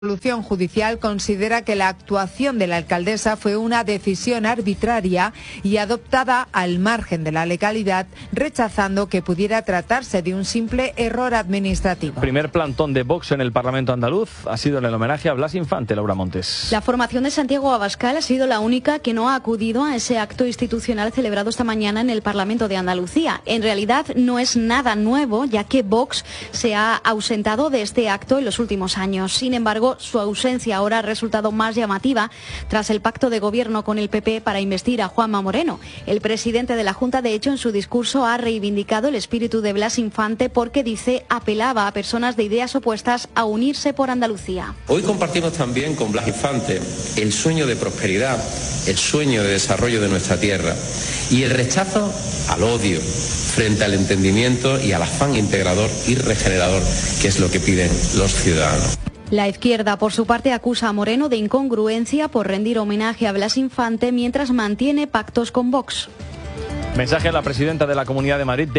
La resolución judicial considera que la actuación de la alcaldesa fue una decisión arbitraria y adoptada al margen de la legalidad, rechazando que pudiera tratarse de un simple error administrativo. Primer plantón de Vox en el Parlamento andaluz ha sido en el homenaje a Blas Infante, Laura Montes. La formación de Santiago Abascal ha sido la única que no ha acudido a ese acto institucional celebrado esta mañana en el Parlamento de Andalucía. En realidad no es nada nuevo, ya que Vox se ha ausentado de este acto en los últimos años. Sin embargo, su ausencia ahora ha resultado más llamativa tras el pacto de gobierno con el PP para investir a Juanma Moreno. El presidente de la Junta, de hecho, en su discurso ha reivindicado el espíritu de Blas Infante porque, dice, apelaba a personas de ideas opuestas a unirse por Andalucía. Hoy compartimos también con Blas Infante el sueño de prosperidad, el sueño de desarrollo de nuestra tierra y el rechazo al odio frente al entendimiento y al afán integrador y regenerador, que es lo que piden los ciudadanos. La izquierda, por su parte, acusa a Moreno de incongruencia por rendir homenaje a Blas Infante mientras mantiene pactos con Vox. Mensaje a la presidenta de la Comunidad de Madrid,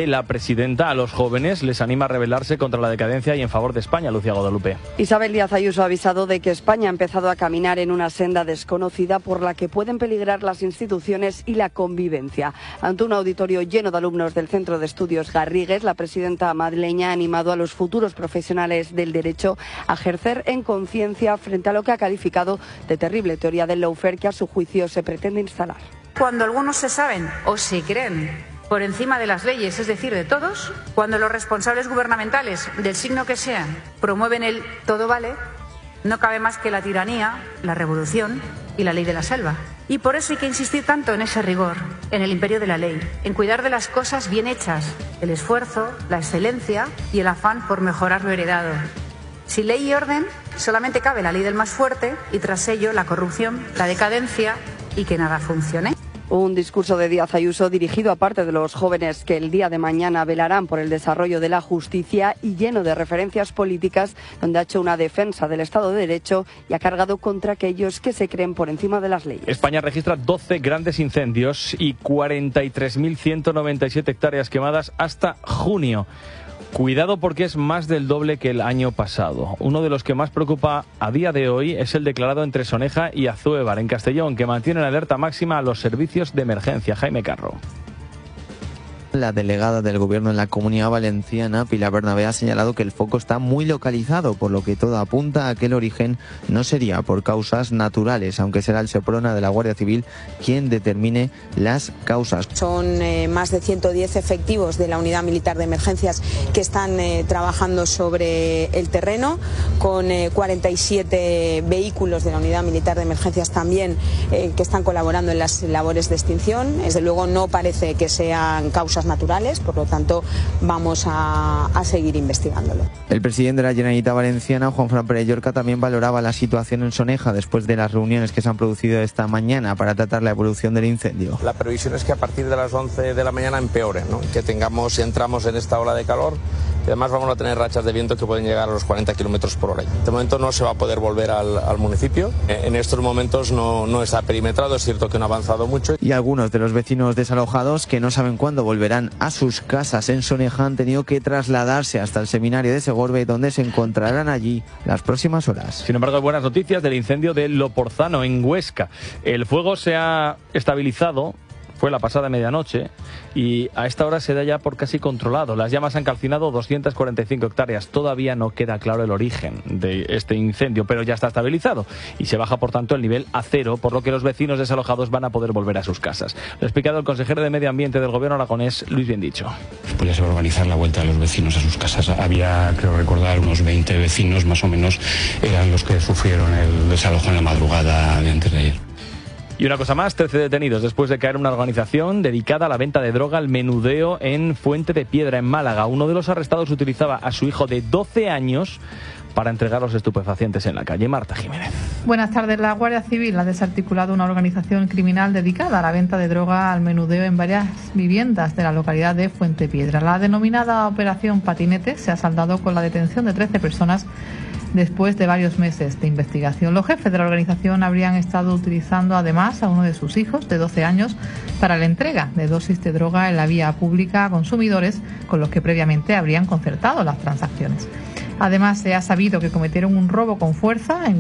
a los jóvenes, les anima a rebelarse contra la decadencia y en favor de España, Lucía Guadalupe. Isabel Díaz Ayuso ha avisado de que España ha empezado a caminar en una senda desconocida por la que pueden peligrar las instituciones y la convivencia. Ante un auditorio lleno de alumnos del Centro de Estudios Garrigues, la presidenta madrileña ha animado a los futuros profesionales del derecho a ejercer en conciencia frente a lo que ha calificado de terrible teoría del lawfare que a su juicio se pretende instalar. Cuando algunos se saben o se creen por encima de las leyes, es decir, de todos, cuando los responsables gubernamentales, del signo que sean, promueven el todo vale, no cabe más que la tiranía, la revolución y la ley de la selva. Y por eso hay que insistir tanto en ese rigor, en el imperio de la ley, en cuidar de las cosas bien hechas, el esfuerzo, la excelencia y el afán por mejorar lo heredado. Sin ley y orden, solamente cabe la ley del más fuerte y tras ello la corrupción, la decadencia y que nada funcione. Un discurso de Díaz Ayuso dirigido a parte de los jóvenes que el día de mañana velarán por el desarrollo de la justicia y lleno de referencias políticas, donde ha hecho una defensa del Estado de Derecho y ha cargado contra aquellos que se creen por encima de las leyes. España registra 12 grandes incendios y 43.197 hectáreas quemadas hasta junio. Cuidado porque es más del doble que el año pasado. Uno de los que más preocupa a día de hoy es el declarado entre Soneja y Azúevar, en Castellón, que mantiene en alerta máxima a los servicios de emergencia. Jaime Carro. La delegada del Gobierno en la Comunidad Valenciana, Pilar Bernabé, ha señalado que el foco está muy localizado, por lo que todo apunta a que el origen no sería por causas naturales, aunque será el Seprona de la Guardia Civil quien determine las causas. Son más de 110 efectivos de la Unidad Militar de Emergencias que están trabajando sobre el terreno, con 47 vehículos de la Unidad Militar de Emergencias también que están colaborando en las labores de extinción. Desde luego no parece que sean causas naturales, por lo tanto vamos a seguir investigándolo. El presidente de la Generalitat Valenciana, Juanfran Pérez Llorca, también valoraba la situación en Soneja después de las reuniones que se han producido esta mañana para tratar la evolución del incendio. La previsión es que a partir de las 11 de la mañana empeore, ¿no? Que entramos en esta ola de calor y además vamos a tener rachas de viento que pueden llegar a los 40 kilómetros por hora. De momento no se va a poder volver al municipio. En estos momentos no está perimetrado, es cierto que no ha avanzado mucho. Y algunos de los vecinos desalojados que no saben cuándo volverán a sus casas en Soneja han tenido que trasladarse hasta el seminario de Segorbe, donde se encontrarán allí las próximas horas. Sin embargo, hay buenas noticias del incendio de Loporzano, en Huesca. El fuego se ha estabilizado. Fue la pasada medianoche y a esta hora se da ya por casi controlado. Las llamas han calcinado 245 hectáreas. Todavía no queda claro el origen de este incendio, pero ya está estabilizado y se baja, por tanto, el nivel a cero, por lo que los vecinos desalojados van a poder volver a sus casas. Lo ha explicado el consejero de Medio Ambiente del Gobierno aragonés, Luis Biendicho. Pues ya se va a organizar la vuelta de los vecinos a sus casas. Había, creo recordar, unos 20 vecinos más o menos eran los que sufrieron el desalojo en la madrugada de antes de ayer. Y una cosa más, 13 detenidos después de caer una organización dedicada a la venta de droga, al menudeo, en Fuente de Piedra, en Málaga. Uno de los arrestados utilizaba a su hijo de 12 años para entregar los estupefacientes en la calle. Marta Jiménez. Buenas tardes. La Guardia Civil ha desarticulado una organización criminal dedicada a la venta de droga al menudeo en varias viviendas de la localidad de Fuentepiedra. La denominada Operación Patinete se ha saldado con la detención de 13 personas después de varios meses de investigación. Los jefes de la organización habrían estado utilizando además a uno de sus hijos de 12 años para la entrega de dosis de droga en la vía pública a consumidores con los que previamente habrían concertado las transacciones. Además, se ha sabido que cometieron un robo con fuerza en